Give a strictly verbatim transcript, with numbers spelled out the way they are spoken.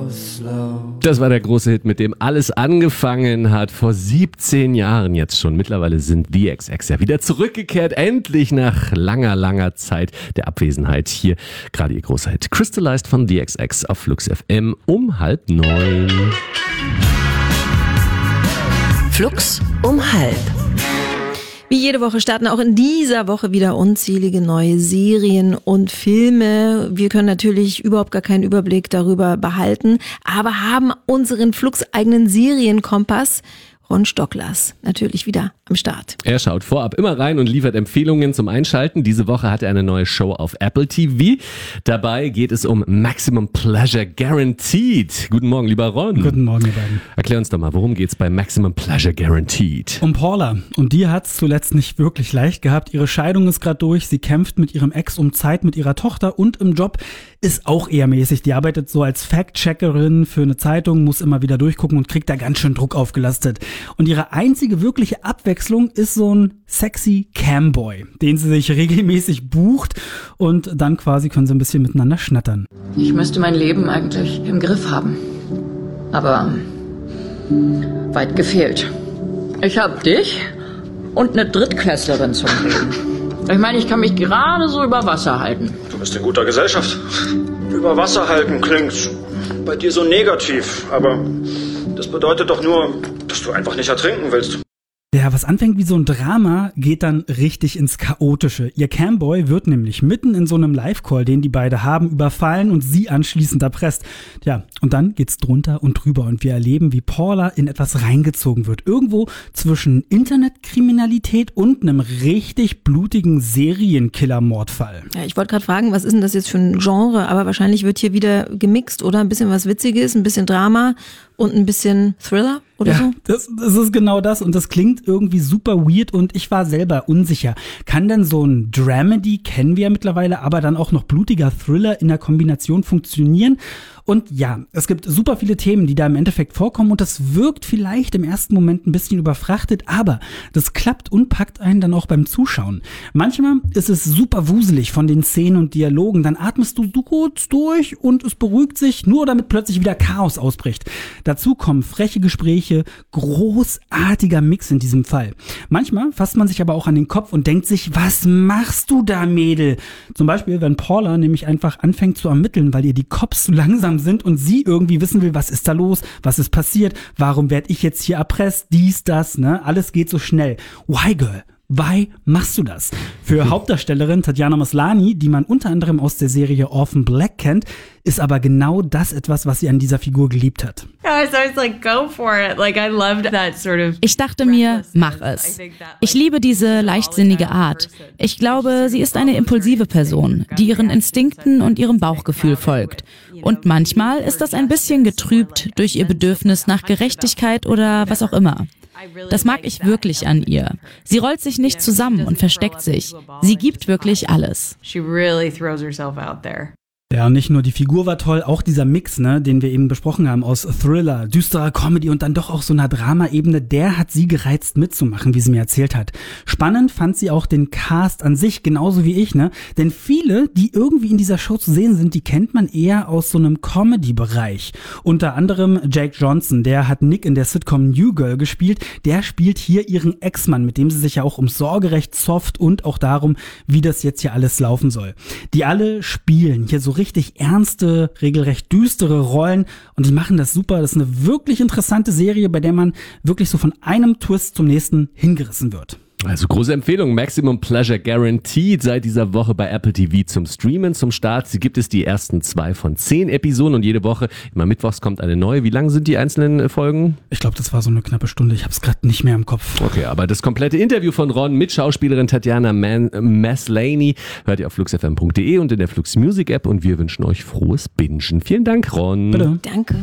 go slow. Das war der große Hit, mit dem alles angefangen hat, vor siebzehn Jahren jetzt schon. Mittlerweile sind The X X ja wieder zurückgekehrt, endlich nach langer, langer Zeit der Abwesenheit. Hier gerade ihr großer Hit Crystallized von The X X auf Flux F M um halb neun. Flux um halb. Wie jede Woche starten auch in dieser Woche wieder unzählige neue Serien und Filme. Wir können natürlich überhaupt gar keinen Überblick darüber behalten, aber haben unseren Flux-eigenen Serienkompass. Ron Stocklers natürlich wieder am Start. Er schaut vorab immer rein und liefert Empfehlungen zum Einschalten. Diese Woche hat er eine neue Show auf Apple T V. Dabei geht es um Maximum Pleasure Guaranteed. Guten Morgen, lieber Ron. Guten Morgen, ihr beiden. Erklär uns doch mal, worum geht's bei Maximum Pleasure Guaranteed? Um Paula. Und die hat's zuletzt nicht wirklich leicht gehabt. Ihre Scheidung ist gerade durch. Sie kämpft mit ihrem Ex um Zeit mit ihrer Tochter und im Job ist auch eher mäßig. Die arbeitet so als Fact-Checkerin für eine Zeitung, muss immer wieder durchgucken und kriegt da ganz schön Druck aufgelastet. Und ihre einzige wirkliche Abwechslung ist so ein sexy Camboy, den sie sich regelmäßig bucht und dann quasi können sie ein bisschen miteinander schnattern. Ich müsste mein Leben eigentlich im Griff haben. Aber weit gefehlt. Ich hab dich und eine Drittklässlerin zum Reden. Ich meine, ich kann mich gerade so über Wasser halten. Du bist in guter Gesellschaft. Über Wasser halten klingt bei dir so negativ, aber das bedeutet doch nur, dass du einfach nicht ertrinken willst. Ja, was anfängt wie so ein Drama, geht dann richtig ins Chaotische. Ihr Camboy wird nämlich mitten in so einem Live-Call, den die beide haben, überfallen und sie anschließend erpresst. Tja, und dann geht's drunter und drüber und wir erleben, wie Paula in etwas reingezogen wird. Irgendwo zwischen Internetkriminalität und einem richtig blutigen Serienkiller-Mordfall. Ja, ich wollte gerade fragen, was ist denn das jetzt für ein Genre? Aber wahrscheinlich wird hier wieder gemixt, oder? Ein bisschen was Witziges, ein bisschen Drama und ein bisschen Thriller oder ja, so? Das, das ist genau das und das klingt irgendwie super weird und ich war selber unsicher. Kann denn so ein Dramedy, kennen wir ja mittlerweile, aber dann auch noch blutiger Thriller in der Kombination funktionieren? Und ja, es gibt super viele Themen, die da im Endeffekt vorkommen und das wirkt vielleicht im ersten Moment ein bisschen überfrachtet, aber das klappt und packt einen dann auch beim Zuschauen. Manchmal ist es super wuselig von den Szenen und Dialogen, dann atmest du kurz durch und es beruhigt sich, nur damit plötzlich wieder Chaos ausbricht. Dazu kommen freche Gespräche, großartiger Mix in diesem Fall. Manchmal fasst man sich aber auch an den Kopf und denkt sich, was machst du da, Mädel? Zum Beispiel, wenn Paula nämlich einfach anfängt zu ermitteln, weil ihr die Cops zu langsam sind und sie irgendwie wissen will, was ist da los, was ist passiert, warum werde ich jetzt hier erpresst, dies, das, ne? Alles geht so schnell. Why, girl? Why machst du das? Für Hauptdarstellerin Tatjana Maslany, die man unter anderem aus der Serie Orphan Black kennt, ist aber genau das etwas, was sie an dieser Figur geliebt hat. Ich dachte mir, mach es. Ich liebe diese leichtsinnige Art. Ich glaube, sie ist eine impulsive Person, die ihren Instinkten und ihrem Bauchgefühl folgt. Und manchmal ist das ein bisschen getrübt durch ihr Bedürfnis nach Gerechtigkeit oder was auch immer. Das mag ich wirklich an ihr. Sie rollt sich nicht zusammen und versteckt sich. Sie gibt wirklich alles. Ja, und nicht nur die Figur war toll, auch dieser Mix, ne, den wir eben besprochen haben, aus Thriller, düsterer Comedy und dann doch auch so einer Drama-Ebene, der hat sie gereizt mitzumachen, wie sie mir erzählt hat. Spannend fand sie auch den Cast an sich, genauso wie ich, ne, denn viele, die irgendwie in dieser Show zu sehen sind, die kennt man eher aus so einem Comedy-Bereich. Unter anderem Jake Johnson, der hat Nick in der Sitcom New Girl gespielt, der spielt hier ihren Ex-Mann, mit dem sie sich ja auch ums Sorgerecht soft und auch darum, wie das jetzt hier alles laufen soll. Die alle spielen hier so richtig ernste, regelrecht düstere Rollen und die machen das super. Das ist eine wirklich interessante Serie, bei der man wirklich so von einem Twist zum nächsten hingerissen wird. Also große Empfehlung, Maximum Pleasure Guaranteed seit dieser Woche bei Apple T V zum Streamen. Zum Start Sie gibt es die ersten zwei von zehn Episoden und jede Woche, immer mittwochs kommt eine neue. Wie lang sind die einzelnen Folgen? Ich glaube, das war so eine knappe Stunde. Ich habe es gerade nicht mehr im Kopf. Okay, aber das komplette Interview von Ron mit Schauspielerin Tatjana Maslany hört ihr auf flux f m punkt d e und in der Flux Music App und wir wünschen euch frohes Bingen. Vielen Dank, Ron. Bitte. Danke.